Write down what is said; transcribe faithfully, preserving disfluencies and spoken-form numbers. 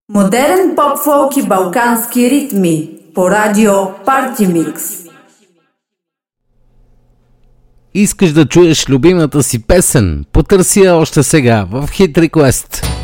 Модерен поп-фолк и балкански ритми по радио Party Mix. Искаш да чуеш любимата си песен? Потърси я още сега в Hit Request.